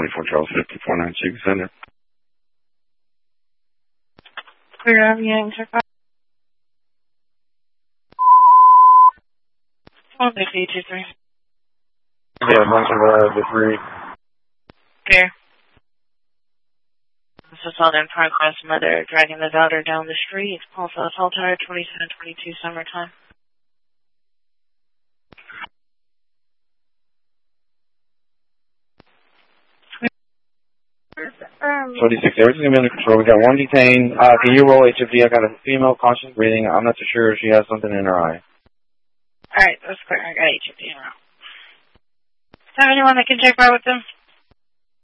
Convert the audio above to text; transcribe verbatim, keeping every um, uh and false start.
twenty-four Charles fifty-four nine Chicken Center. Clear out, yeah, check out. one fifty two three. Yeah, a bunch of uh, the three. Clear. This is all in progress. Mother dragging the daughter down the street. Also assault tire twenty-seven twenty-two summertime. twenty-six, everything's gonna be under control. We got one detained. Uh, can you roll H F D? I got a female conscious breathing. I'm not too sure if she has something in her eye. Alright, that's clear. I got H F D in her. Have anyone that can check by with them?